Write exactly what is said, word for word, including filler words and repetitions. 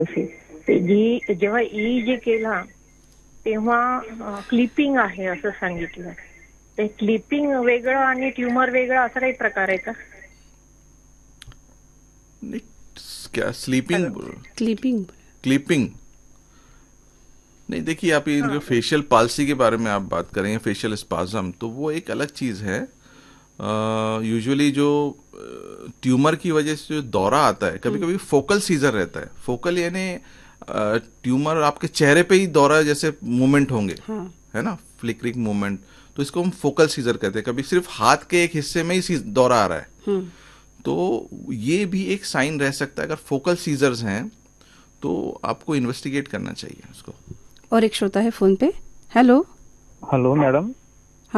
ते जी जेव्हा ईईजी केला तेव्हा क्लिपिंग आहे असं सांगितलं. ते क्लिपिंग वेगळं आणि ट्युमर वेगळं असं काही प्रकार आहे का? नहीं, क्या स्लीपिंग? हॅलो. क्लिपिंग. क्लिपिंग नहीं, देखिए आप इनके हाँ. फेशियल पाल्सी के बारे में आप बात करें, फेशियल स्पाज्म, तो वो एक अलग चीज है. यूजुअली जो ट्यूमर की वजह से जो दौरा आता है, कभी कभी फोकल सीजर रहता है. फोकल यानी ट्यूमर आपके चेहरे पे ही दौरा जैसे मूवमेंट होंगे, हाँ. है ना, फ्लिकरिंग मूवमेंट, तो इसको हम फोकल सीजर कहते हैं. कभी सिर्फ हाथ के एक हिस्से में ही दौरा आ रहा है, तो ये भी एक साइन रह सकता है. अगर फोकल सीजर्स हैं तो आपको इन्वेस्टिगेट करना चाहिए उसको. और एक श्रोता है फोन पे. हेलो. Hello madam.